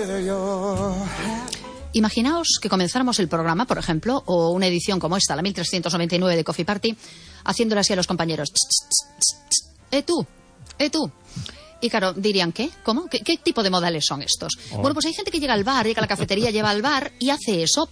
Imaginaos que comenzáramos el programa, por ejemplo, o una edición como esta, la 1399 de Coffee Party, haciéndole así a los compañeros. Tú. Y claro, dirían, ¿qué? ¿Cómo? ¿Qué tipo de modales son estos? Bueno, pues hay gente que llega al bar, llega a la cafetería, lleva al bar y hace eso.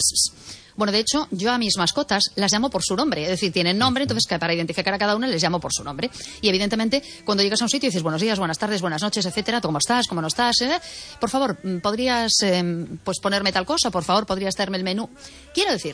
Bueno, de hecho, yo a mis mascotas las llamo por su nombre. Es decir, tienen nombre, entonces para identificar a cada una les llamo por su nombre. Y evidentemente, cuando llegas a un sitio y dices buenos días, buenas tardes, buenas noches, etcétera, ¿cómo estás? ¿Cómo no estás? Por favor, ¿podrías pues ponerme tal cosa? Por favor, ¿podrías traerme el menú? Quiero decir,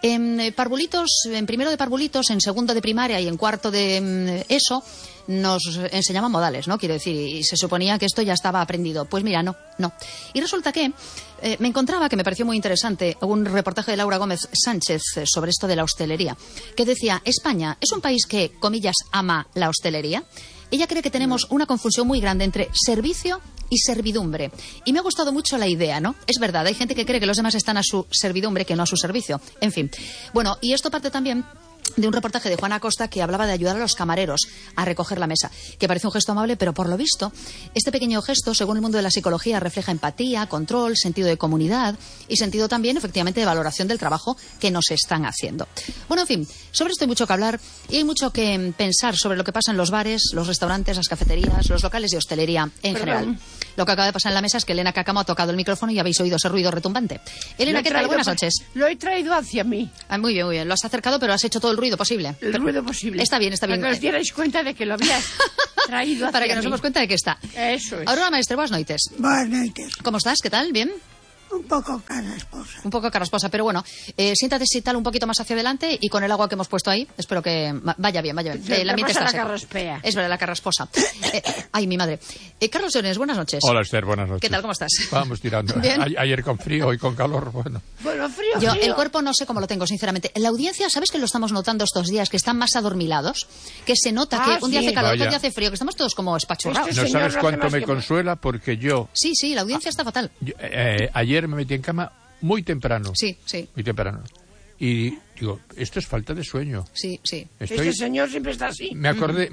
en primero de parvulitos, en segundo de primaria y en cuarto de eso, nos enseñaban modales, ¿no? Quiero decir, y se suponía que esto ya estaba aprendido. Pues mira, no. Y resulta que me encontraba, que me pareció muy interesante, un reportaje de Laura Gómez Sánchez sobre esto de la hostelería, que decía, España es un país que, comillas, ama la hostelería. Ella cree que tenemos una confusión muy grande entre servicio y servidumbre. Y me ha gustado mucho la idea, ¿no? Es verdad, hay gente que cree que los demás están a su servidumbre, que no a su servicio. En fin. Bueno, y esto parte también de un reportaje de Juan Acosta que hablaba de ayudar a los camareros a recoger la mesa, que parece un gesto amable, pero por lo visto, este pequeño gesto, según el mundo de la psicología, refleja empatía, control, sentido de comunidad y sentido también, efectivamente, de valoración del trabajo que nos están haciendo. Bueno, en fin, sobre esto hay mucho que hablar y hay mucho que pensar sobre lo que pasa en los bares, los restaurantes, las cafeterías, los locales de hostelería en general. Lo que acaba de pasar en la mesa es que Elena Cacamo ha tocado el micrófono y habéis oído ese ruido retumbante. Elena, ¿qué tal? Buenas noches. Lo he traído hacia mí. Muy bien. Lo has acercado, pero has hecho todo el ruido posible. Ruido posible. Está bien. Para que os dierais cuenta de que lo habías traído hacia Para que nos demos cuenta de que está. Eso es. Aurora Maestre, buenas noites. Buenas noites. ¿Cómo estás? ¿Qué tal? ¿Bien? Un poco carrasposa. Un poco carrasposa, pero bueno, siéntate si tal un poquito más hacia adelante y con el agua que hemos puesto ahí, espero que vaya bien. El ambiente está seco. Es verdad, la carrasposa. Ay, mi madre. Carlos Llorens, buenas noches. Hola, Esther, buenas noches. ¿Qué tal? ¿Cómo estás? Vamos tirando. Ayer con frío, hoy con calor, bueno. Bueno, frío. Yo el cuerpo no sé cómo lo tengo, sinceramente. En la audiencia, ¿sabes que lo estamos notando estos días? Que están más adormilados, que se nota que un día hace calor, otro día hace frío, que estamos todos como espachurrados. No sabes cuánto me consuela porque yo... Sí, la audiencia está fatal. Ayer me metí en cama muy temprano. Sí. Muy temprano. Y digo, esto es falta de sueño. Sí. Este señor siempre está así. Me acordé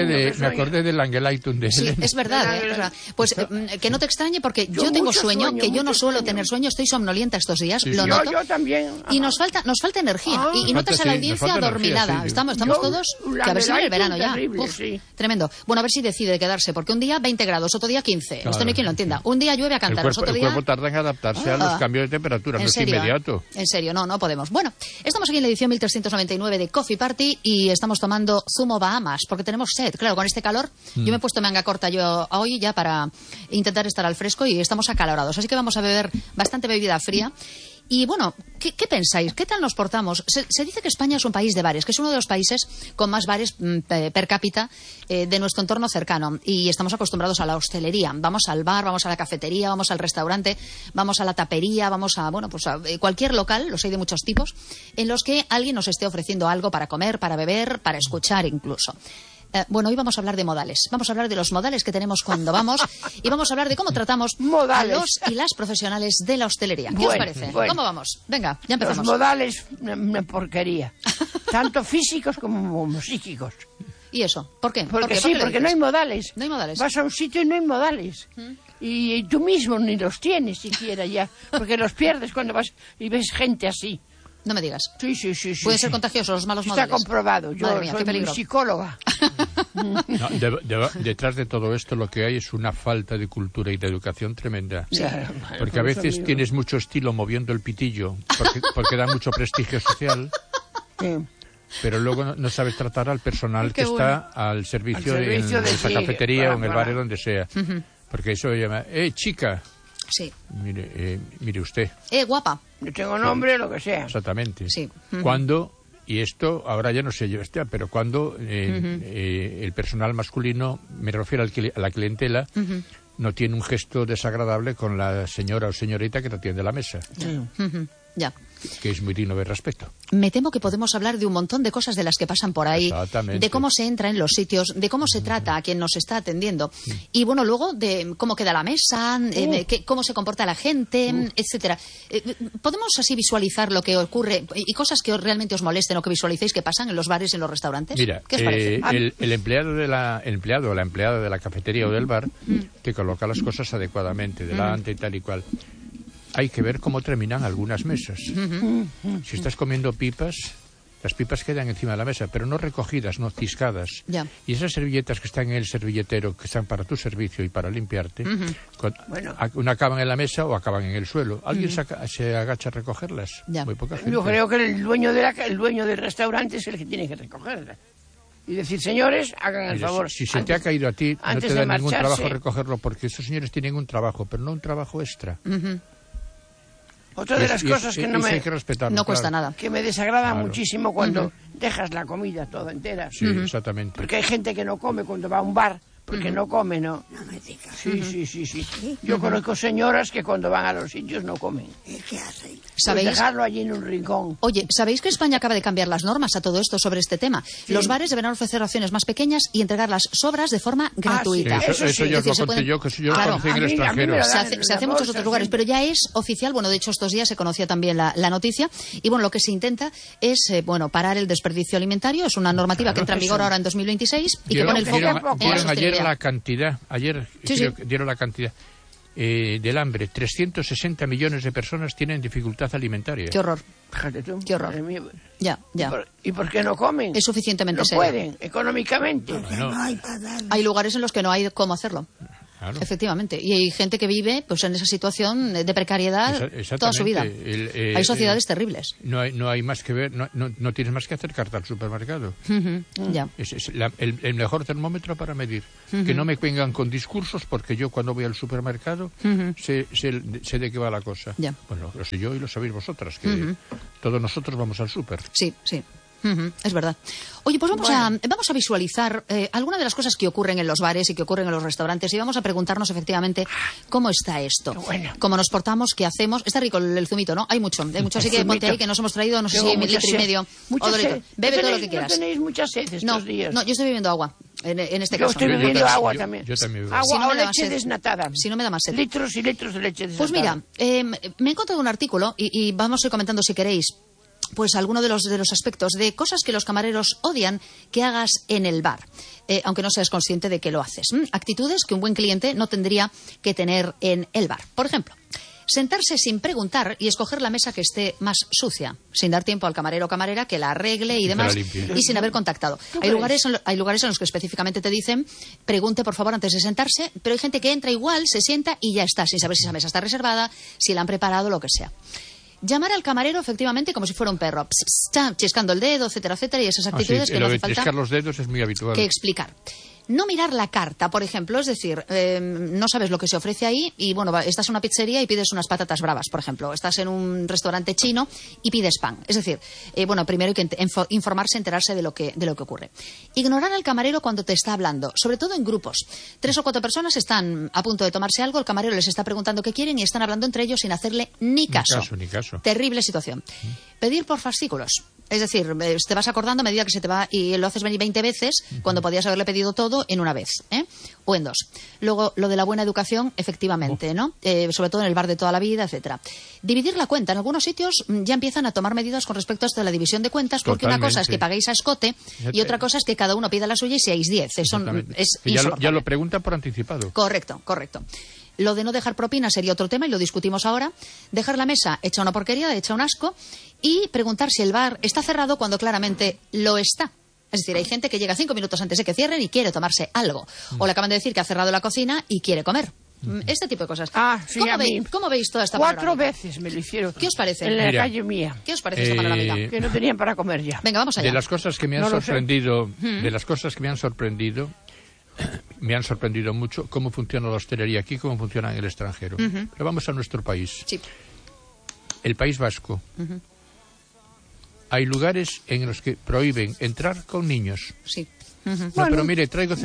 del Angelitum de Sí, Helena. es verdad. Pues que no te extrañe porque yo tengo sueño, que yo no suelo tener sueño, estoy somnolienta estos días, lo noto. Yo también. Y nos falta energía. Y notas a la audiencia adormilada. Sí. Estamos todos, que a ver si viene el verano ya. Terrible, sí. Tremendo. Bueno, a ver si decide quedarse, porque un día 20 grados, otro día 15. Claro. Esto no hay quien lo entienda. Un día llueve a cántaros, otro día... El cuerpo tarda en adaptarse a los cambios de temperatura, no es inmediato. En serio, no podemos. Bueno, estamos aquí en la edición 1399 de Coffee Party y estamos tomando zumo Bahamas, porque tenemos sed. Claro, con este calor, yo me he puesto manga corta yo hoy ya para intentar estar al fresco y estamos acalorados. Así que vamos a beber bastante bebida fría. Y bueno, ¿qué pensáis? ¿Qué tal nos portamos? Se dice que España es un país de bares, que es uno de los países con más bares per cápita de nuestro entorno cercano. Y estamos acostumbrados a la hostelería. Vamos al bar, vamos a la cafetería, vamos al restaurante, vamos a la tapería, vamos a cualquier local, los hay de muchos tipos, en los que alguien nos esté ofreciendo algo para comer, para beber, para escuchar incluso. Bueno, hoy vamos a hablar de modales. Vamos a hablar de los modales que tenemos cuando vamos y vamos a hablar de cómo tratamos a los y las profesionales de la hostelería. ¿Qué os parece? ¿Cómo vamos? Venga, ya empezamos. Los modales, una porquería. Tanto físicos como psíquicos. ¿Y eso? ¿Por qué? Porque no hay modales. No hay modales. Vas a un sitio y no hay modales. Y tú mismo ni los tienes siquiera ya. Porque los pierdes cuando vas y ves gente así. No me digas. Sí. Pueden ser contagiosos los malos modales. Está comprobado. Yo soy psicóloga. No, detrás de todo esto lo que hay es una falta de cultura y de educación tremenda. Sí. Porque a veces tienes mucho estilo moviendo el pitillo, porque da mucho prestigio social. Sí. Pero luego no sabes tratar al personal que está al servicio en esa cafetería o en el bar o donde sea. Porque eso llama, chica. Sí. Mire usted. Guapa. Yo tengo nombre, lo que sea. Exactamente. Sí. Cuando, y esto ahora ya no sé yo, pero cuando el personal masculino, me refiero a la clientela, no tiene un gesto desagradable con la señora o señorita que te atiende la mesa. Ya. Que es muy digno de respeto. Me temo que podemos hablar de un montón de cosas de las que pasan por ahí, de cómo se entra en los sitios, de cómo se trata a quien nos está atendiendo y bueno, luego de cómo queda la mesa, cómo se comporta la gente, etcétera. ¿Podemos así visualizar lo que ocurre y cosas que realmente os molesten o que visualicéis que pasan en los bares y en los restaurantes? Mira, ¿qué os parece? El empleado o la empleada de la cafetería o del bar te coloca las cosas adecuadamente delante y tal y cual. Hay que ver cómo terminan algunas mesas. Si estás comiendo pipas, las pipas quedan encima de la mesa, pero no recogidas, no ciscadas. Ya. Y esas servilletas que están en el servilletero, que están para tu servicio y para limpiarte, una acaban en la mesa o acaban en el suelo. ¿Alguien se agacha a recogerlas? Ya. Muy poca gente. Yo creo que el dueño del restaurante es el que tiene que recogerlas. Y decir, señores, hagan el favor. Si se te ha caído a ti, no te da ningún trabajo recogerlo, porque esos señores tienen un trabajo, pero no un trabajo extra. Otra de las cosas que no cuesta nada. Que me desagrada muchísimo cuando dejas la comida toda entera. Sí, exactamente. Porque hay gente que no come cuando va a un bar, porque no come, ¿no? No me digas. Sí. Yo conozco señoras que cuando van a los sitios no comen. ¿Y qué hacen? ¿Sabéis? Pues dejarlo allí en un rincón. Oye, ¿sabéis que España acaba de cambiar las normas a todo esto sobre este tema? Sí. Los bares deberán ofrecer raciones más pequeñas y entregar las sobras de forma gratuita. Sí, eso ya lo conté yo, que yo lo conocí en el extranjero. Se hace en muchos otros lugares, pero ya es oficial. Bueno, de hecho, estos días se conocía también la noticia. Y bueno, lo que se intenta es, parar el desperdicio alimentario. Es una normativa que entra en vigor ahora en 2026 y que pone el foco en la sostenibilidad. Ayer dieron la cantidad del hambre. 360 millones de personas tienen dificultad alimentaria. Qué horror. Fíjate tú. Qué horror. Ya. ¿Y por qué no comen? Es suficientemente no pueden, económicamente. No hay para darles. Hay lugares en los que no hay cómo hacerlo. Claro. Efectivamente. Y hay gente que vive pues en esa situación de precariedad toda su vida. Hay sociedades terribles. No hay más que ver, no tienes más que acercarte al supermercado. Ya. Es el mejor termómetro para medir. Que no me vengan con discursos, porque yo cuando voy al supermercado sé de qué va la cosa. Ya. Bueno, lo sé yo y lo sabéis vosotras, que todos nosotros vamos al súper. Sí. Es verdad. Oye, pues vamos a visualizar algunas de las cosas que ocurren en los bares y que ocurren en los restaurantes y vamos a preguntarnos efectivamente cómo está esto, cómo nos portamos, qué hacemos. Está rico el zumito, ¿no? Hay mucho, así que ponte ahí que nos hemos traído, no sé si 1,5 litros. Bebe todo lo que quieras. No tenéis mucha sed estos días. No, yo estoy bebiendo agua en este caso. Yo estoy bebiendo agua también. Yo también bebo. Agua o leche desnatada. Si no me da más sed. Litros y litros de leche desnatada. Pues mira, me he encontrado un artículo y vamos a ir comentando si queréis. Pues alguno de los aspectos de cosas que los camareros odian que hagas en el bar, aunque no seas consciente de que lo haces. Actitudes que un buen cliente no tendría que tener en el bar. Por ejemplo, sentarse sin preguntar y escoger la mesa que esté más sucia, sin dar tiempo al camarero o camarera que la arregle y demás, y sin haber contactado. Hay lugares en los que específicamente te dicen pregunte por favor antes de sentarse, pero hay gente que entra igual, se sienta y ya está, sin saber si esa mesa está reservada, si la han preparado, lo que sea. Llamar al camarero, efectivamente, como si fuera un perro, chiscando el dedo, etcétera, y esas actitudes que no hace falta chiscar los dedos es muy habitual. que explicar. No mirar la carta, por ejemplo, es decir, no sabes lo que se ofrece ahí y, bueno, estás en una pizzería y pides unas patatas bravas, por ejemplo. Estás en un restaurante chino y pides pan. Es decir, primero hay que informarse, enterarse de lo que ocurre. Ignorar al camarero cuando te está hablando, sobre todo en grupos. 3 o 4 personas están a punto de tomarse algo, el camarero les está preguntando qué quieren y están hablando entre ellos sin hacerle ni caso. Ni caso. Terrible situación. Pedir por fascículos. Es decir, te vas acordando a medida que se te va y lo haces venir 20 veces cuando podías haberle pedido todo en una vez, o en 2. Luego, lo de la buena educación, efectivamente, ¿no? Sobre todo en el bar de toda la vida, etcétera. Dividir la cuenta. En algunos sitios ya empiezan a tomar medidas con respecto a esto de la división de cuentas, porque una cosa es que paguéis a escote y otra cosa es que cada uno pida la suya y seáis 10. Eso es ya lo preguntan por anticipado. Correcto. Lo de no dejar propina sería otro tema y lo discutimos ahora. Dejar la mesa hecha una porquería, hecha un asco y preguntar si el bar está cerrado cuando claramente lo está. Es decir, hay gente que llega 5 minutos antes de que cierren y quiere tomarse algo. O le acaban de decir que ha cerrado la cocina y quiere comer. Este tipo de cosas. Sí, ¿Cómo veis toda esta 4 panorámica? veces me lo hicieron. ¿Qué os parece? En la calle mía. ¿Qué os parece esta panorámica? Que no tenían para comer ya. Venga, vamos allá. De las cosas que me han sorprendido, me han sorprendido mucho cómo funciona la hostelería aquí, cómo funciona en el extranjero. Pero vamos a nuestro país. Sí. El País Vasco. Hay lugares en los que prohíben entrar con niños. Sí. No, pero mire, traigo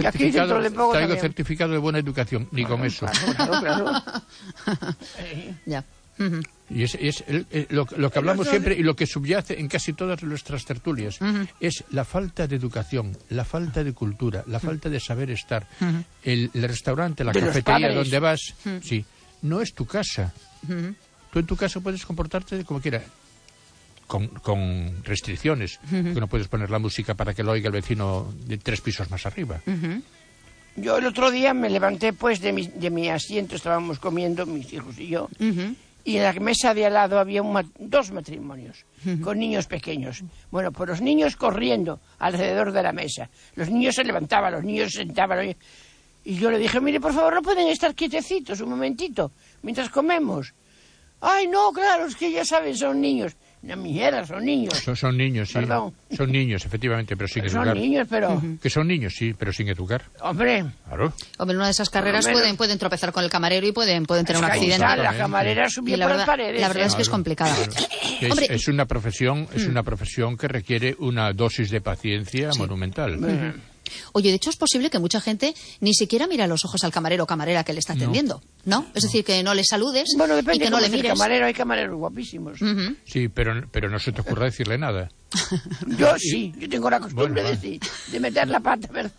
certificado de buena educación. Ni con eso. Claro. Ya. Y es lo que hablamos siempre y lo que subyace en casi todas nuestras tertulias. Es la falta de educación, la falta de cultura, la falta de saber estar. El restaurante, la De los cafetería padres. donde vas, sí, no es tu casa. Tú en tu casa puedes comportarte como quieras. Con restricciones, que no puedes poner la música para que lo oiga el vecino de 3 pisos más arriba. Yo el otro día me levanté pues de mi asiento, estábamos comiendo mis hijos y yo, y en la mesa de al lado había 2 matrimonios con niños pequeños. Bueno, pues los niños corriendo alrededor de la mesa. Los niños se levantaban, los niños se sentaban. Y yo le dije, mire, por favor, no pueden estar quietecitos un momentito mientras comemos. Ay, no, claro, es que ya saben, son niños. No, mijera, son niños. Son niños, sí. Perdón. Son niños, efectivamente, pero sin Son educar. niños, pero... Que son niños, sí, pero sin educar. Hombre, Claro. Hombre, en una de esas carreras Por lo menos. pueden tropezar con el camarero y pueden tener un es que ahí accidente. está, la camarera Y subió la por verdad, las paredes. la verdad es que es Claro, complicada. Es, Hombre, es una profesión que requiere una dosis de paciencia monumental. oye, de hecho es posible que mucha gente ni siquiera mire a los ojos al camarero o camarera que le está atendiendo, ¿no? Es decir, que no le saludes Bueno, y depende que no cómo le es el mires. camarero, hay camareros guapísimos. Sí, pero no se te ocurra decirle nada. Yo sí, yo tengo la costumbre Bueno, de meter la pata, ¿verdad?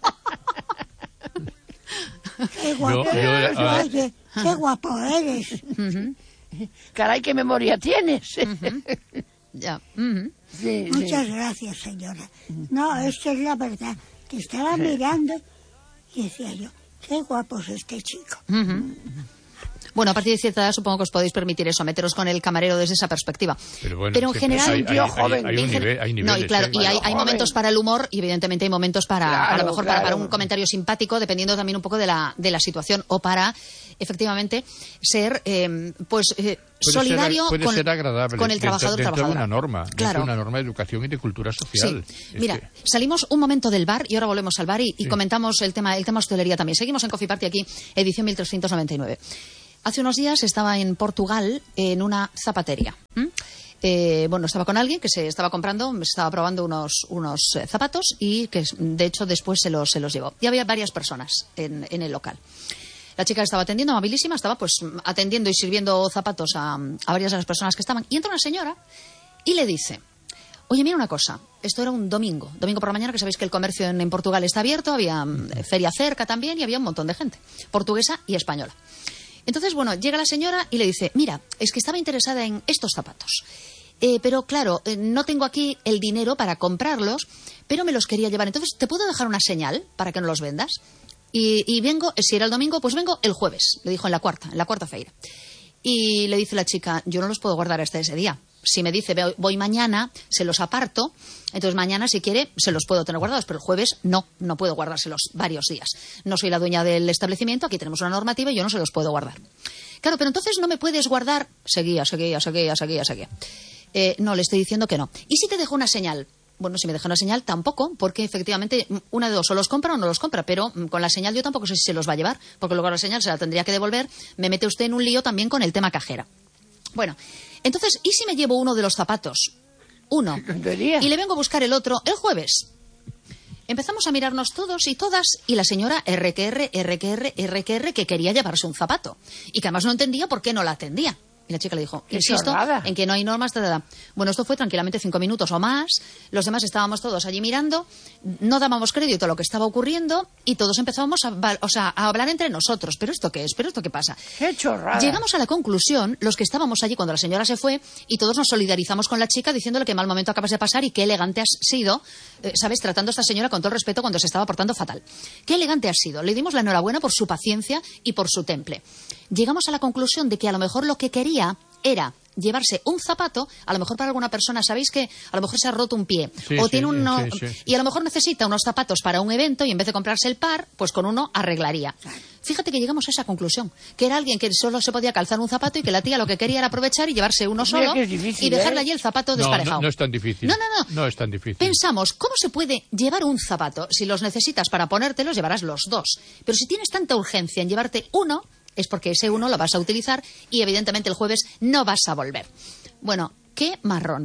Qué guapo yo- eres, ah. oye, qué guapo eres. Caray, qué memoria tienes. Ya. Sí, sí. Muchas gracias, señora. No, esto es la verdad. Te estaba mirando y decía yo, qué guapo es este chico. Bueno, a partir de cierta edad supongo que os podéis permitir eso, meteros con el camarero desde esa perspectiva. Pero bueno, en siempre general... hay- tío joven. hay No, niveles. y claro, ¿eh? y hay joven. momentos para el humor y evidentemente hay momentos para, a Claro, lo mejor claro. para un comentario simpático, dependiendo también un poco de la situación, o para, efectivamente, ser, solidario puede ser agradable con el trabajador dentro de trabajadora. una norma, Claro. dentro de una norma de educación y de cultura social. Sí. Es Mira, que- salimos un momento del bar y ahora volvemos al bar y comentamos el tema hostelería también. Seguimos en Coffee Party aquí, edición 1399. Hace unos días estaba en Portugal en una zapatería. Bueno, estaba con alguien que se estaba comprando, estaba probando unos zapatos y que de hecho después se los llevó. Y había varias personas en el local. La chica que estaba atendiendo, amabilísima, estaba pues atendiendo y sirviendo zapatos a varias de las personas que estaban. Y entra una señora y le dice: oye, mira una cosa, esto era un domingo por la mañana, que sabéis que el comercio en Portugal está abierto, había feria cerca también y había un montón de gente, portuguesa y española. Entonces, bueno, llega la señora y le dice: mira, es que estaba interesada en estos zapatos. Pero claro, no tengo aquí el dinero para comprarlos, pero me los quería llevar. Entonces, ¿te puedo dejar una señal para que no los vendas? Y vengo, si era el domingo, pues vengo el jueves, le dijo en la cuarta feira. Y le dice la chica: yo no los puedo guardar hasta ese día. Si me dice voy mañana, se los aparto, entonces mañana si quiere se los puedo tener guardados, pero el jueves no puedo guardárselos varios días. No soy la dueña del establecimiento, aquí tenemos una normativa y yo no se los puedo guardar. Claro, pero entonces no me puedes guardar. Seguía. No, le estoy diciendo que no. ¿Y si te dejo una señal? Bueno, si me deja una señal, tampoco, porque efectivamente una de dos, o los compra o no los compra, pero con la señal yo tampoco sé si se los va a llevar, porque luego la señal se la tendría que devolver, me mete usted en un lío también con el tema cajera. Bueno, entonces, ¿y si me llevo uno de los zapatos? Uno. Qué tontería. Y le vengo a buscar el otro el jueves. Empezamos a mirarnos todos y todas, y la señora que quería llevarse un zapato, y que además no entendía por qué no la atendía. Y la chica le dijo: Qué insisto chorrada. en que no hay normas. Bueno, esto fue tranquilamente 5 minutos o más. Los demás estábamos todos allí mirando, no dábamos crédito a lo que estaba ocurriendo y todos empezábamos a hablar entre nosotros. ¿Pero esto qué es? ¿Pero esto qué pasa? Qué chorrada. Llegamos a la conclusión, los que estábamos allí cuando la señora se fue, y todos nos solidarizamos con la chica diciéndole que mal momento acabas de pasar y qué elegante has sido, ¿sabes? Tratando a esta señora con todo el respeto cuando se estaba portando fatal. Qué elegante has sido. Le dimos la enhorabuena por su paciencia y por su temple. Llegamos a la conclusión de que a lo mejor lo que quería era llevarse un zapato, a lo mejor para alguna persona, sabéis que a lo mejor se ha roto un pie y a lo mejor necesita unos zapatos para un evento y en vez de comprarse el par, pues con uno arreglaría. Fíjate que llegamos a esa conclusión, que era alguien que solo se podía calzar un zapato y que la tía lo que quería era aprovechar y llevarse uno Mira solo que es difícil, y dejarle ¿eh? allí el zapato No, desparejado. no es tan difícil. No. No es tan difícil. Pensamos, ¿cómo se puede llevar un zapato? Si los necesitas para ponértelos, llevarás los dos. Pero si tienes tanta urgencia en llevarte uno, es porque ese uno lo vas a utilizar y evidentemente el jueves no vas a volver. Bueno, qué marrón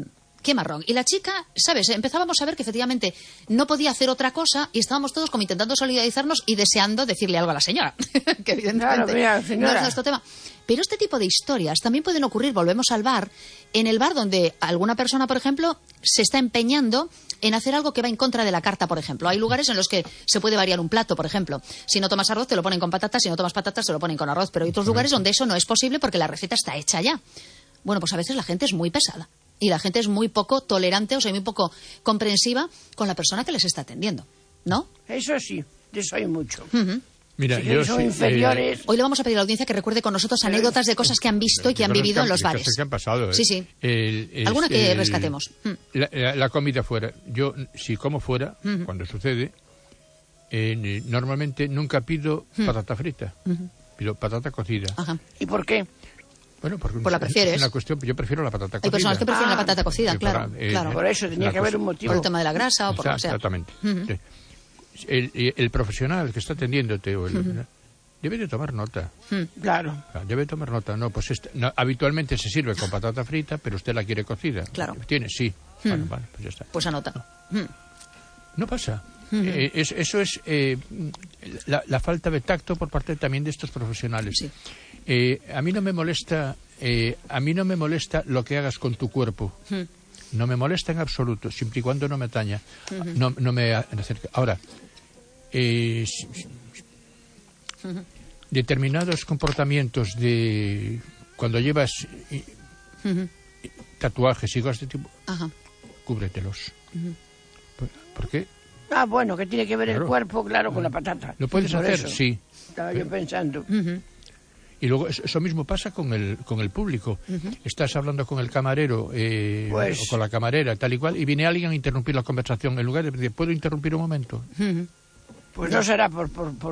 qué marrón. Y la chica, ¿sabes? Empezábamos a ver que efectivamente no podía hacer otra cosa y estábamos todos como intentando solidarizarnos y deseando decirle algo a la señora, que evidentemente Claro, señora. no es nuestro tema. Pero este tipo de historias también pueden ocurrir, volvemos al bar, en el bar donde alguna persona, por ejemplo, se está empeñando en hacer algo que va en contra de la carta, por ejemplo. Hay lugares en los que se puede variar un plato, por ejemplo. Si no tomas arroz, te lo ponen con patatas, si no tomas patatas, te lo ponen con arroz. Pero hay otros lugares donde eso no es posible porque la receta está hecha ya. Bueno, pues a veces la gente es muy pesada y la gente es muy poco tolerante, o sea, muy poco comprensiva con la persona que les está atendiendo, ¿no? Eso sí, de eso hay mucho. Mira, Si yo son sí, inferiores... Hoy le vamos a pedir a la audiencia que recuerde con nosotros anécdotas de cosas que han visto y que han vivido en los bares. Que han pasado, Sí, sí. Alguna que rescatemos. La comida fuera. Yo, si como fuera, cuando sucede, normalmente nunca pido patata frita. Pido patata cocida. Ajá. ¿Y por qué? Bueno, porque Pues la prefieres. es una cuestión, yo prefiero la patata cocida. Hay personas que prefieren la patata cocida, Sí, claro. claro. Por eso tenía que haber un motivo. Por el tema de la grasa o por lo que sea. Exactamente. Sí. El profesional que está atendiéndote debe de tomar nota. Claro. Debe de tomar nota. No, pues habitualmente se sirve con patata frita, pero usted la quiere cocida. Claro. ¿Tiene? Sí. Vale, pues ya está. Pues anota. No pasa. Eso es la falta de tacto por parte también de estos profesionales. Sí. A mí no me molesta lo que hagas con tu cuerpo. No me molesta en absoluto, siempre y cuando no me ataña. No me acerca. Ahora, determinados comportamientos de cuando llevas tatuajes y cosas de tipo, Ajá. cúbretelos. ¿Por qué? Ah, bueno, que tiene que ver Claro. el cuerpo, claro, con la patata. ¿Lo puedes Por hacer? eso Sí. Estaba yo pensando. Y luego eso mismo pasa con el público. Estás hablando con el camarero Pues- o con la camarera, tal y cual, y viene alguien a interrumpir la conversación. En lugar de decir, ¿puedo interrumpir un momento? Pues no será por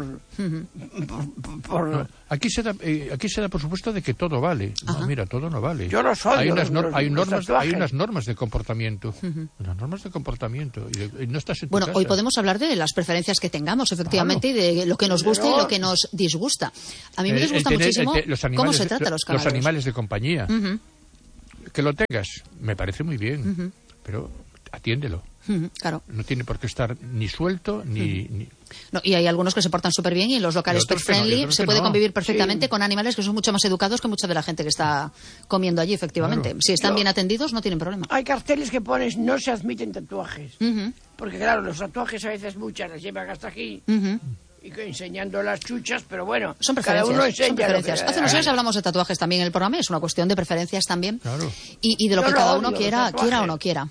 No, aquí se da por supuesto de que todo vale. No, mira, todo no vale. Yo los odio, Hay unas, los hay tatuajes. unas normas de comportamiento. Unas normas de comportamiento. Y no estás en tu Bueno, casa. hoy podemos hablar de las preferencias que tengamos, efectivamente, y de lo que nos gusta y lo que nos disgusta. A mí me disgusta muchísimo cómo se trata a los camareros. Los animales de compañía. Que lo tengas, me parece muy bien. Pero atiéndelo. Claro. No tiene por qué estar ni suelto ni... No, y hay algunos que se portan súper bien y en los locales Y otros pet que no, y friendly otros se que puede no. convivir perfectamente con animales que son mucho más educados que mucha de la gente que está comiendo allí, efectivamente. Claro. Si están bien atendidos, no tienen problema. Hay carteles que pones no se admiten tatuajes. Porque claro, los tatuajes a veces muchas las llevan hasta aquí y que enseñando las chuchas, pero bueno, Son cada preferencias. uno enseña Son preferencias. lo que Hace unos años hablamos de tatuajes también en el programa, es una cuestión de preferencias también. Claro. Y de lo Yo que lo cada odio, uno los quiera tatuajes. o no quiera.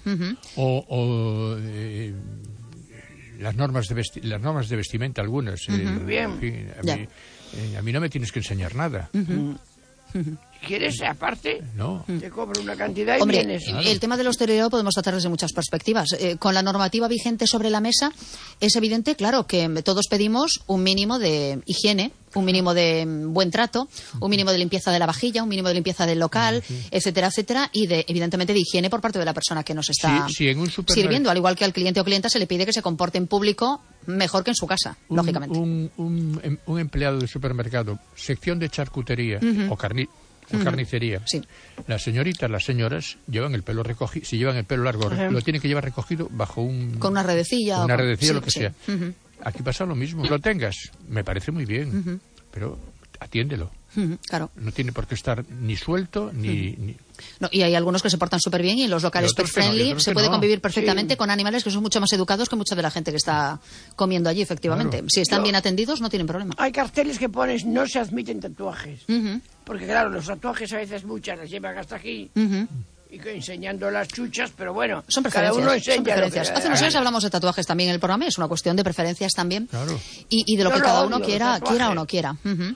Las normas de vestimenta algunas. Bien. En fin, Ya. a mí no me tienes que enseñar nada. ¿Quieres aparte? No. Te cobro una cantidad y Hombre, vienes. el tema de los toreros podemos tratar desde muchas perspectivas. Con la normativa vigente sobre la mesa, es evidente, claro, que todos pedimos un mínimo de higiene, un mínimo de buen trato, un mínimo de limpieza de la vajilla, un mínimo de limpieza del local, etcétera, etcétera, y evidentemente de higiene por parte de la persona que nos está Si en un supermercado- sirviendo, al igual que al cliente o clienta se le pide que se comporte en público mejor que en su casa, lógicamente. Un empleado de supermercado, sección de charcutería o carnicería. Sí. Las señoritas, las señoras llevan el pelo recogido, si llevan el pelo largo, lo tienen que llevar recogido bajo Con una redecilla. una o con- redecilla, sí, lo que sí. sea. Aquí pasa lo mismo. Lo tengas, me parece muy bien, pero atiéndelo. Claro. No tiene por qué estar ni suelto ni... No, y hay algunos que se portan súper bien y en los locales Y otros pet que no, y friendly otros se que puede no. convivir perfectamente con animales que son mucho más educados que mucha de la gente que está comiendo allí, efectivamente. Claro. Si están bien atendidos, no tienen problema. Hay carteles que pones no se admiten tatuajes. Porque claro, los tatuajes a veces muchas las llevan hasta aquí y que enseñando las chuchas, pero bueno, Son cada preferencias. uno enseña Son lo que preferencias. le Hace da unos la años gana. hablamos de tatuajes también en el programa, es una cuestión de preferencias también. Claro. Y de lo Yo que lo cada odio, uno los quiera tatuajes. o no quiera.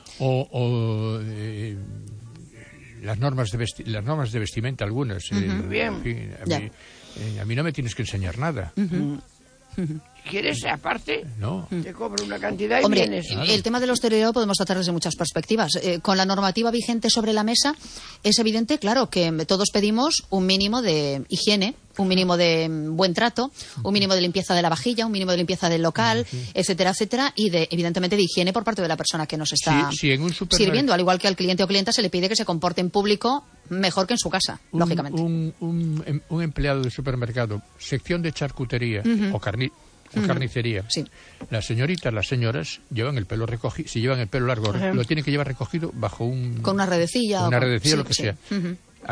Las normas de vestimenta algunas. Bien. En fin, Ya. a mí no me tienes que enseñar nada. ¿Quieres aparte? No. Te cobro una cantidad y Hombre, vienes. el tema de los toreros podemos tratar desde muchas perspectivas. Con la normativa vigente sobre la mesa, es evidente, claro, que todos pedimos un mínimo de higiene, un mínimo de buen trato, un mínimo de limpieza de la vajilla, un mínimo de limpieza del local, etcétera, etcétera, y evidentemente de higiene por parte de la persona que nos está Si en un supermercado- sirviendo, al igual que al cliente o clienta se le pide que se comporte en público mejor que en su casa, lógicamente. Un empleado de supermercado, sección de charcutería o carnicería. Sí. Las señoritas, las señoras llevan el pelo recogido, si llevan el pelo largo, lo tienen que llevar recogido bajo con una redecilla. Una redecilla, lo que sea.